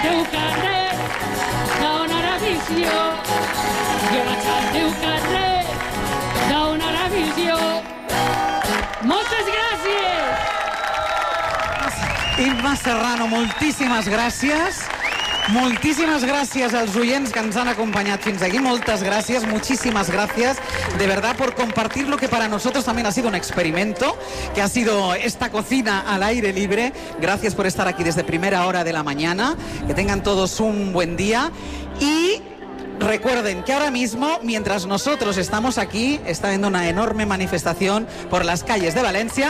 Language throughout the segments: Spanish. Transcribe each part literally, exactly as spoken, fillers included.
teu carrer d'on ara visió. Jo vaig al teu carrer d'on ara visió. Moltes gràcies! Imma Serrano, moltíssimes gràcies. Moltísimas gracias a los oyentes que nos han acompañado fins aquí. Muchas gracias, muchísimas gracias de verdad por compartir lo que para nosotros también ha sido un experimento, que ha sido esta cocina al aire libre. Gracias por estar aquí desde primera hora de la mañana. Que tengan todos un buen día y recuerden que ahora mismo, mientras nosotros estamos aquí, está habiendo una enorme manifestación por las calles de Valencia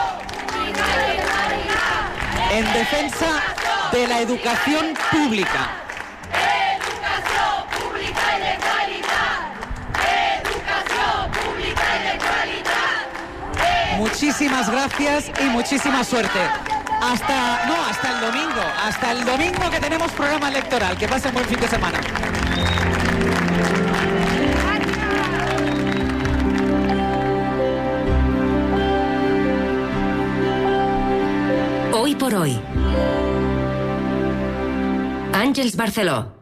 en defensa de la educación pública. Educación pública y de calidad. Educación pública y de calidad. Muchísimas gracias y muchísima suerte. Hasta, no, hasta el domingo. Hasta el domingo que tenemos programa electoral. Que pasen buen fin de semana. Hoy por hoy. Àngels Barceló.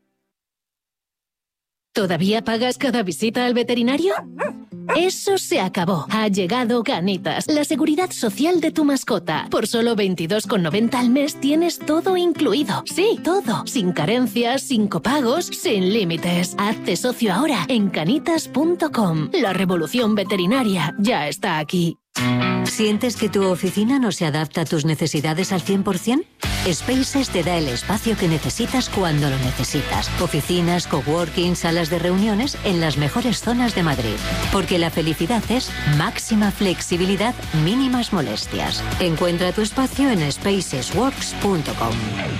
¿Todavía pagas cada visita al veterinario? Eso se acabó. Ha llegado Canitas, la seguridad social de tu mascota. Por solo veintidós con noventa al mes tienes todo incluido. Sí, todo. Sin carencias, sin copagos, sin límites. Hazte socio ahora en canitas punto com. La revolución veterinaria ya está aquí. ¿Sientes que tu oficina no se adapta a tus necesidades al cien por ciento? Spaces te da el espacio que necesitas cuando lo necesitas. Oficinas, coworking, salas de reuniones en las mejores zonas de Madrid. Porque la felicidad es máxima flexibilidad, mínimas molestias. Encuentra tu espacio en spacesworks punto com.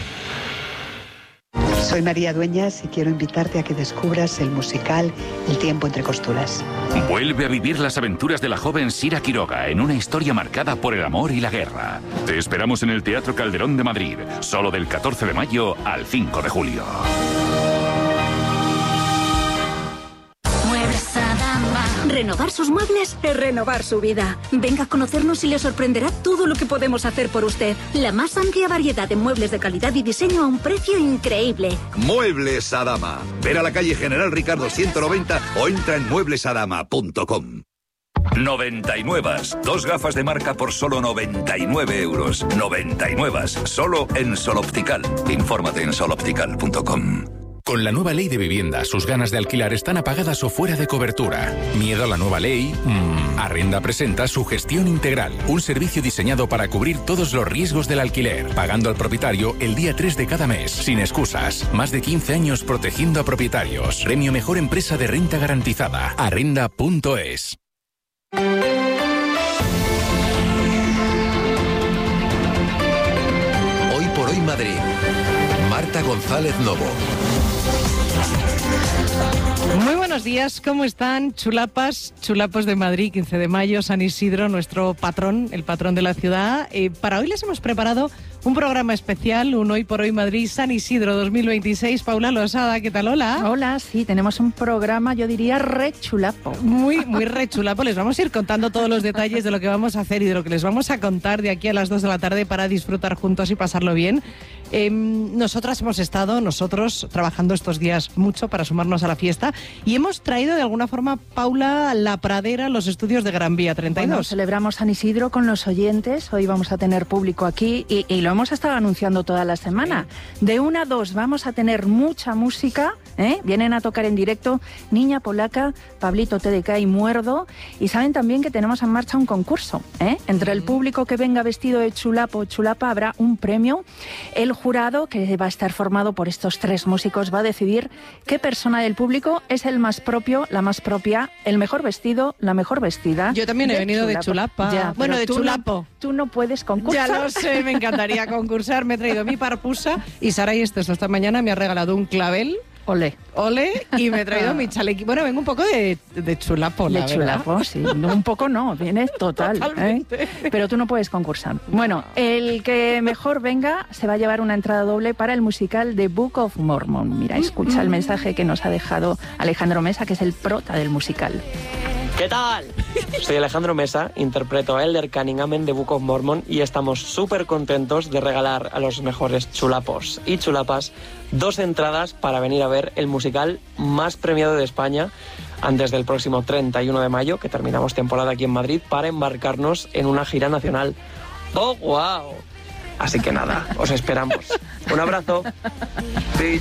Soy María Dueñas y quiero invitarte a que descubras el musical El tiempo entre costuras. Vuelve a vivir las aventuras de la joven Sira Quiroga en una historia marcada por el amor y la guerra. Te esperamos en el Teatro Calderón de Madrid, solo del catorce de mayo al cinco de julio. Renovar sus muebles es renovar su vida. Venga a conocernos y le sorprenderá todo lo que podemos hacer por usted. La más amplia variedad de muebles de calidad y diseño a un precio increíble. Muebles Adama. Ver a la calle General Ricardo ciento noventa o entra en muebles adama punto com. noventa y nueve. Dos gafas de marca por solo noventa y nueve euros. noventa y nueve. Solo en Sol Optical. Infórmate en sol optical punto com. Con la nueva ley de vivienda, sus ganas de alquilar están apagadas o fuera de cobertura. ¿Miedo a la nueva ley? Mm. Arrenda presenta su gestión integral, un servicio diseñado para cubrir todos los riesgos del alquiler, pagando al propietario el día tres de cada mes, sin excusas. Más de quince años protegiendo a propietarios. Premio Mejor Empresa de Renta Garantizada. Arrenda punto es. Hoy por hoy Madrid. Marta González Novo. Muy buenos días, ¿cómo están? Chulapas, chulapos de Madrid, quince de mayo, San Isidro, nuestro patrón, el patrón de la ciudad. Eh, para hoy les hemos preparado un programa especial, un Hoy por Hoy Madrid, San Isidro dos mil veintiséis. Paula Losada, ¿qué tal? Hola. Hola, sí, tenemos un programa, yo diría, re chulapo. Muy, muy re chulapo. Les vamos a ir contando todos los detalles de lo que vamos a hacer y de lo que les vamos a contar de aquí a las dos de la tarde para disfrutar juntos y pasarlo bien. Eh, nosotras hemos estado, nosotros, trabajando estos días mucho para sumarnos a la fiesta y hemos traído de alguna forma, Paula, la pradera, los estudios de Gran Vía treinta y dos. Bueno, celebramos San Isidro con los oyentes, hoy vamos a tener público aquí y, y lo hemos estado anunciando toda la semana. De una a dos vamos a tener mucha música, ¿eh? Vienen a tocar en directo Niña Polaca, Pablito T D K y Muerdo, y saben también que tenemos en marcha un concurso, ¿eh? Entre el público que venga vestido de chulapo o chulapa habrá un premio. El jurado, que va a estar formado por estos tres músicos, va a decidir qué persona del público es el más propio, la más propia, el mejor vestido, la mejor vestida. Yo también he venido chulapa. de chulapa. Ya, bueno, de tú chulapo. No, tú no puedes concursar. Ya lo sé, me encantaría concursar. Me he traído mi parpusa y Saray Esteso esta mañana me ha regalado un clavel. Ole. Ole, y me he traído mi chalequi. Bueno, vengo un poco de, de chulapo, la De chulapo, verdad. sí. No, un poco no, vienes total. ¿eh? Pero tú no puedes concursar. Bueno, el que mejor venga se va a llevar una entrada doble para el musical The Book of Mormon. Mira, escucha el mensaje que nos ha dejado Alejandro Mesa, que es el prota del musical. ¿Qué tal? Soy Alejandro Mesa, interpreto a Elder Cunningham en The Book of Mormon y estamos súper contentos de regalar a los mejores chulapos y chulapas dos entradas para venir a ver el musical más premiado de España antes del próximo treinta y uno de mayo, que terminamos temporada aquí en Madrid, para embarcarnos en una gira nacional. ¡Oh, wow! Así que nada, os esperamos. Un abrazo. Pichi.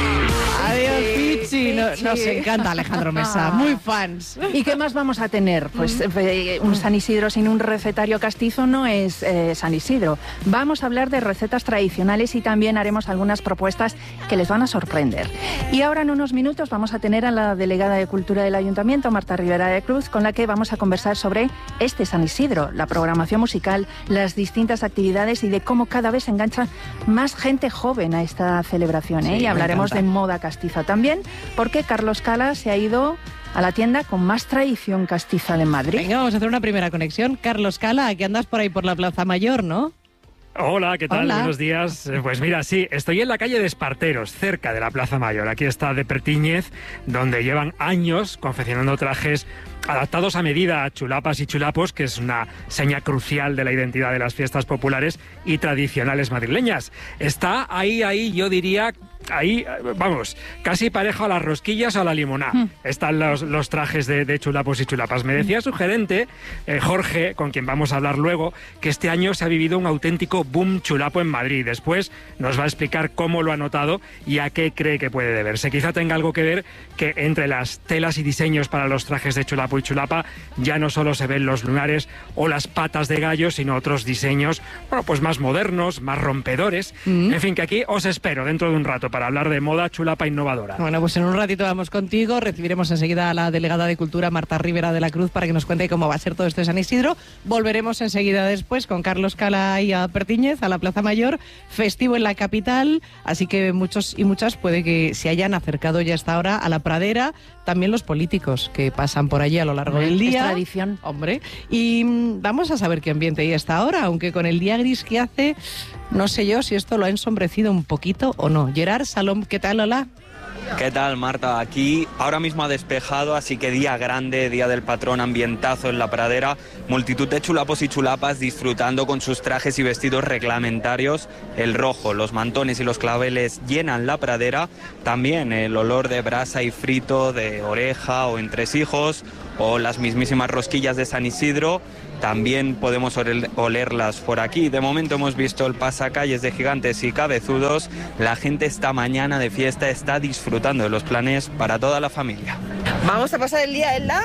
Adiós, Pichi. No, nos encanta Alejandro Mesa, muy fans. ¿Y qué más vamos a tener? Pues eh, un San Isidro sin un recetario castizo no es eh, San Isidro. Vamos a hablar de recetas tradicionales y también haremos algunas propuestas que les van a sorprender. Y ahora en unos minutos vamos a tener a la delegada de Cultura del Ayuntamiento, Marta Rivera de Cruz, con la que vamos a conversar sobre este San Isidro, la programación musical, las distintas actividades y de cómo cada vez se engancha más gente joven a esta celebración, ¿eh? Sí, y hablaremos de moda castiza también, porque Carlos Cala se ha ido a la tienda con más tradición castiza de Madrid. Venga, vamos a hacer una primera conexión. Carlos Cala, que andas por ahí por la Plaza Mayor, ¿no? Hola, ¿qué tal? Hola. Buenos días. Pues mira, sí, estoy en la calle de Esparteros, cerca de la Plaza Mayor. Aquí está de Pertíñez, donde llevan años confeccionando trajes adaptados a medida a chulapas y chulapos, que es una seña crucial de la identidad de las fiestas populares y tradicionales madrileñas. Está ahí, ahí, yo diría, ahí, vamos, casi parejo a las rosquillas o a la limonada. Mm. Están los, los trajes de, de chulapos y chulapas. Me decía su gerente, eh, Jorge, con quien vamos a hablar luego, que este año se ha vivido un auténtico boom chulapo en Madrid. Después nos va a explicar cómo lo ha notado y a qué cree que puede deberse. Quizá tenga algo que ver que entre las telas y diseños para los trajes de chulapo y chulapa ya no solo se ven los lunares o las patas de gallo, sino otros diseños, bueno, pues más modernos, más rompedores. Mm. En fin, que aquí os espero dentro de un rato para hablar de moda chulapa innovadora. Bueno, pues en un ratito vamos contigo. Recibiremos enseguida a la delegada de Cultura, Marta Rivera de la Cruz, para que nos cuente cómo va a ser todo esto de San Isidro. Volveremos enseguida después con Carlos Cala y a Pertíñez, a la Plaza Mayor, festivo en la capital, así que muchos y muchas puede que se hayan acercado ya hasta ahora a la pradera, también los políticos que pasan por allí a lo largo del día. Es tradición. Hombre, y mm, vamos a saber qué ambiente hay hasta ahora, aunque con el día gris que hace, no sé yo si esto lo ha ensombrecido un poquito o no. Gerard Salom, ¿qué tal? Hola. ¿Qué tal, Marta? Aquí ahora mismo ha despejado, así que día grande, día del patrón, ambientazo en la pradera, multitud de chulapos y chulapas disfrutando con sus trajes y vestidos reglamentarios. El rojo, los mantones y los claveles llenan la pradera, también el olor de brasa y frito de oreja o entresijos, o las mismísimas rosquillas de San Isidro. También podemos olerlas por aquí. De momento hemos visto el pasacalles de gigantes y cabezudos. La gente esta mañana de fiesta está disfrutando de los planes para toda la familia. Vamos a pasar el día en la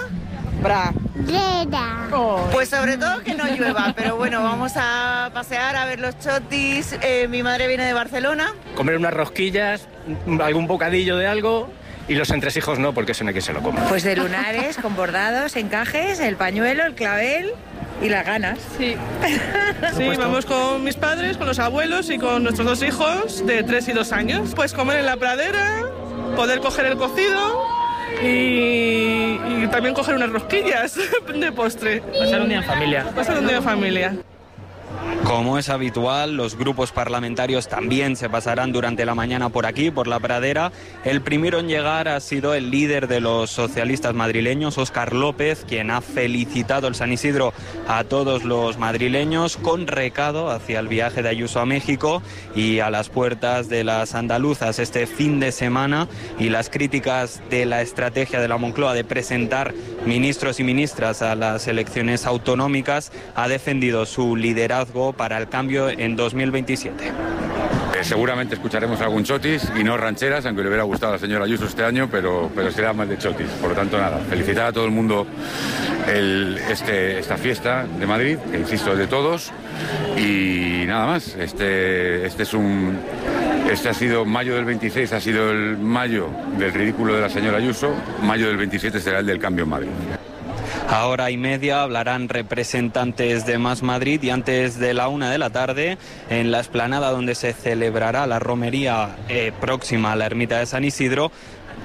pradera. Oh. Pues sobre todo que no llueva, pero bueno, vamos a pasear a ver los chotis. Eh, mi madre viene de Barcelona. Comer unas rosquillas, algún bocadillo de algo. Y los entresijos no, porque eso no hay que se lo coma. Pues de lunares, con bordados, encajes, el pañuelo, el clavel y las ganas. Sí. Sí, vamos con mis padres, con los abuelos y con nuestros dos hijos de tres y dos años. Pues comer en la pradera, poder coger el cocido y, y también coger unas rosquillas de postre. Pasar un día en familia. Pasar un día en familia. Como es habitual, los grupos parlamentarios también se pasarán durante la mañana por aquí, por la pradera. El primero en llegar ha sido el líder de los socialistas madrileños, Óscar López, quien ha felicitado el San Isidro a todos los madrileños con recado hacia el viaje de Ayuso a México y a las puertas de las andaluzas este fin de semana, y las críticas de la estrategia de la Moncloa de presentar ministros y ministras a las elecciones autonómicas. Ha defendido su liderazgo para el cambio en dos mil veintisiete. Eh, seguramente escucharemos algún chotis y no rancheras, aunque le hubiera gustado a la señora Ayuso este año, pero, pero será más de chotis. Por lo tanto, nada, felicitar a todo el mundo el, este, esta fiesta de Madrid, que insisto es de todos, y nada más. Este, este es un... Este ha sido mayo del veintiséis, ha sido el mayo del ridículo de la señora Ayuso, mayo del veintisiete será el del cambio en Madrid. A hora y media hablarán representantes de Más Madrid y antes de la una de la tarde, en la explanada donde se celebrará la romería eh, próxima a la ermita de San Isidro,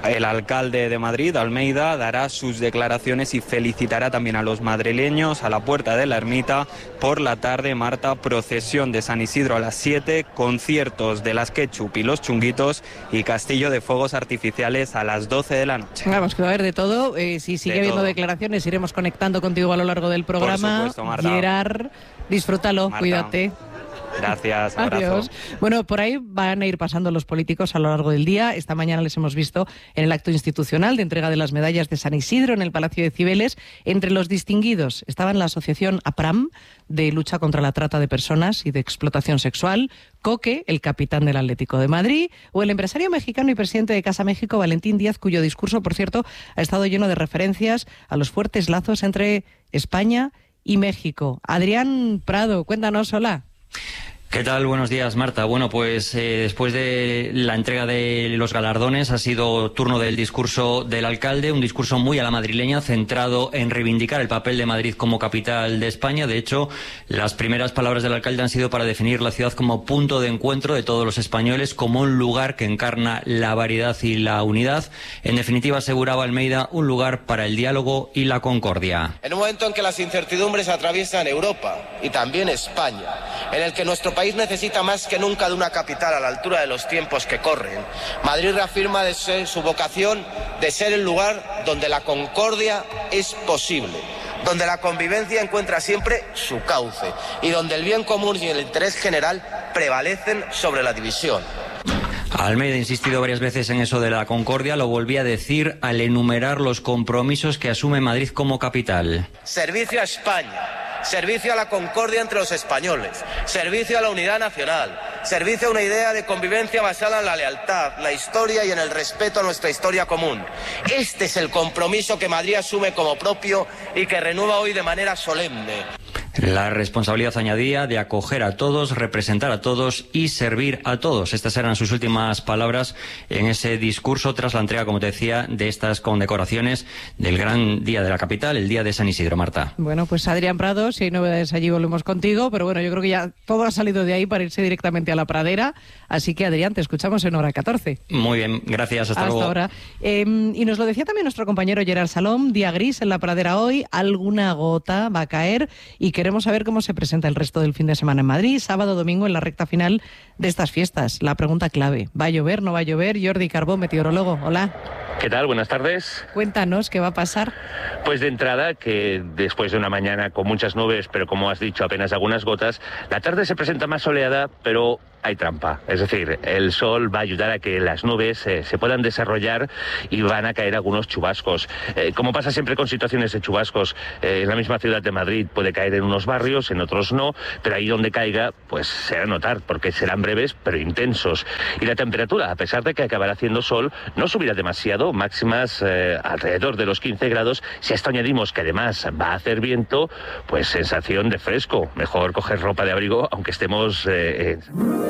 El alcalde de Madrid, Almeida, dará sus declaraciones y felicitará también a los madrileños a la puerta de la ermita. Por la tarde, Marta, procesión de San Isidro a las siete, conciertos de las Ketchup y los Chunguitos y castillo de fuegos artificiales a las doce de la noche. Vamos, que va a haber de todo. Eh, si sigue De habiendo todo. declaraciones, iremos conectando contigo a lo largo del programa. Por supuesto, Marta. Gerard, disfrútalo, Marta. cuídate. Gracias, abrazo. Adiós. Bueno, por ahí van a ir pasando los políticos a lo largo del día. Esta mañana les hemos visto en el acto institucional de entrega de las medallas de San Isidro en el Palacio de Cibeles. Entre los distinguidos estaban la asociación APRAM, de lucha contra la trata de personas y de explotación sexual, Coque, el capitán del Atlético de Madrid, o el empresario mexicano y presidente de Casa México, Valentín Díaz, cuyo discurso, por cierto, ha estado lleno de referencias a los fuertes lazos entre España y México. Adrián Prado, cuéntanos, hola. ¿Qué tal? Buenos días, Marta. Bueno, pues eh, después de la entrega de los galardones ha sido turno del discurso del alcalde, un discurso muy a la madrileña, centrado en reivindicar el papel de Madrid como capital de España. De hecho, las primeras palabras del alcalde han sido para definir la ciudad como punto de encuentro de todos los españoles, como un lugar que encarna la variedad y la unidad. En definitiva, aseguraba Almeida, un lugar para el diálogo y la concordia. En un momento en que las incertidumbres atraviesan Europa y también España, en el que nuestro país necesita más que nunca de una capital a la altura de los tiempos que corren, Madrid reafirma de ser, su vocación de ser el lugar donde la concordia es posible, donde la convivencia encuentra siempre su cauce y donde el bien común y el interés general prevalecen sobre la división. Almeida ha insistido varias veces en eso de la concordia, lo volvía a decir al enumerar los compromisos que asume Madrid como capital. Servicio a España, servicio a la concordia entre los españoles, servicio a la unidad nacional, servicio a una idea de convivencia basada en la lealtad, la historia y en el respeto a nuestra historia común. Este es el compromiso que Madrid asume como propio y que renueva hoy de manera solemne. La responsabilidad, añadía, de acoger a todos, representar a todos y servir a todos. Estas eran sus últimas palabras en ese discurso tras la entrega, como te decía, de estas condecoraciones del gran día de la capital, el día de San Isidro, Marta. Bueno, pues Adrián Prado, si hay novedades allí volvemos contigo, pero bueno, yo creo que ya todo ha salido de ahí para irse directamente a la pradera, así que Adrián, te escuchamos en hora catorce. Muy bien, gracias, hasta, hasta luego. ahora. Eh, y nos lo decía también nuestro compañero Gerard Salom, día gris en la pradera hoy, alguna gota va a caer y queremos saber cómo se presenta el resto del fin de semana en Madrid, sábado, domingo, en la recta final de estas fiestas. La pregunta clave, ¿va a llover, no va a llover? Jordi Carbó, meteorólogo, hola. ¿Qué tal? Buenas tardes. Cuéntanos, ¿qué va a pasar? Pues de entrada, que después de una mañana con muchas nubes, pero como has dicho, apenas algunas gotas, la tarde se presenta más soleada, pero hay trampa. Es decir, el sol va a ayudar a que las nubes eh, se puedan desarrollar y van a caer algunos chubascos. Eh, como pasa siempre con situaciones de chubascos, eh, en la misma ciudad de Madrid puede caer en unos barrios, en otros no, pero ahí donde caiga, pues se va a notar, porque serán breves pero intensos. Y la temperatura, a pesar de que acabará haciendo sol, no subirá demasiado, máximas eh, alrededor de los quince grados. Si a esto añadimos que además va a hacer viento, pues sensación de fresco. Mejor coger ropa de abrigo, aunque estemos... Eh, eh...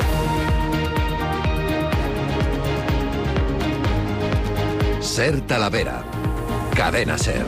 Ser Talavera. Cadena Ser.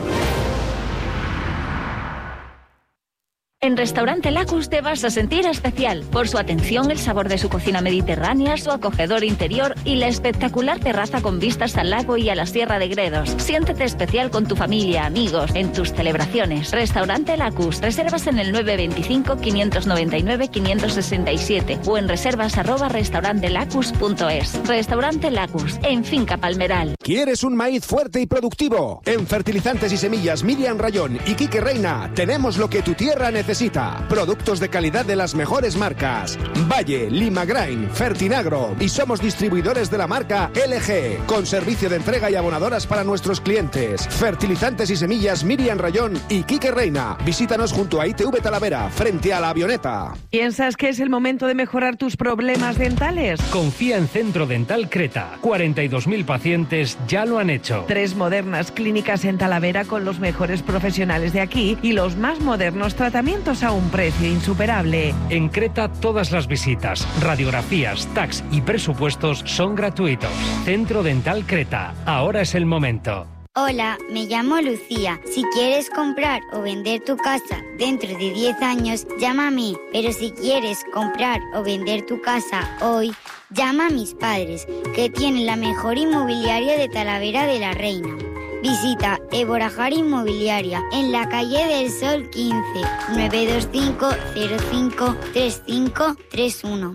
En Restaurante Lacus te vas a sentir especial por su atención, el sabor de su cocina mediterránea, su acogedor interior y la espectacular terraza con vistas al lago y a la Sierra de Gredos. Siéntete especial con tu familia, amigos, en tus celebraciones. Restaurante Lacus. Reservas en el nueve veinticinco, quinientos noventa y nueve, quinientos sesenta y siete o en reservas arroba restaurantelacus punto es. Restaurante Lacus, en Finca Palmeral. ¿Quieres un maíz fuerte y productivo? En Fertilizantes y Semillas Miriam Rayón y Quique Reina tenemos lo que tu tierra necesita. Necesita productos de calidad de las mejores marcas: Valle, Limagrain, Fertinagro, y somos distribuidores de la marca L G, con servicio de entrega y abonadoras para nuestros clientes. Fertilizantes y Semillas Miriam Rayón y Quique Reina. Visítanos junto a I T V Talavera, frente a la Avioneta. ¿Piensas que es el momento de mejorar tus problemas dentales? Confía en Centro Dental Creta. cuarenta y dos mil pacientes ya lo han hecho. Tres modernas clínicas en Talavera con los mejores profesionales de aquí y los más modernos tratamientos a un precio insuperable. En Creta todas las visitas, radiografías, tax y presupuestos son gratuitos. Centro Dental Creta. Ahora es el momento. Hola, me llamo Lucía. Si quieres comprar o vender tu casa dentro de diez años, llama a mí. Pero si quieres comprar o vender tu casa hoy, Llama a mis padres, que tienen la mejor inmobiliaria de Talavera de la Reina. Visita Eborajar Inmobiliaria en la calle del Sol quince, nueve dos cinco cero cinco tres cinco tres uno.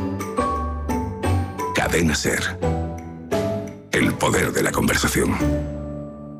Cadena SER. El poder de la conversación.